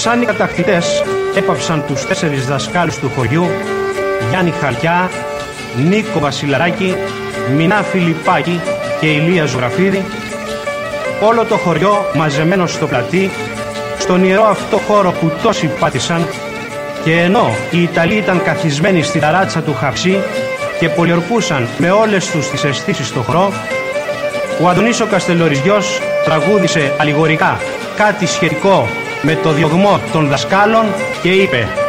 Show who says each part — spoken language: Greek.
Speaker 1: σαν οι κατακτητές έπαψαν τους 4 δασκάλους του χωριού, Γιάννη Χαριά, Νίκο Βασιλαράκη, Μινά Φιλιππάκη και Ηλία Ζωγραφίδη, όλο το χωριό μαζεμένο στο πλατή, στον ιερό αυτό χώρο που τόσοι πάτησαν, και ενώ οι Ιταλοί ήταν καθισμένοι στη ταράτσα του Χαψί και πολιορκούσαν με όλες τους τις αισθήσεις στο χορό, ο Αντωνής ο Καστελοριζιός τραγούδισε αλληγορικά κάτι σχετικό με το διωγμό των δασκάλων και είπε: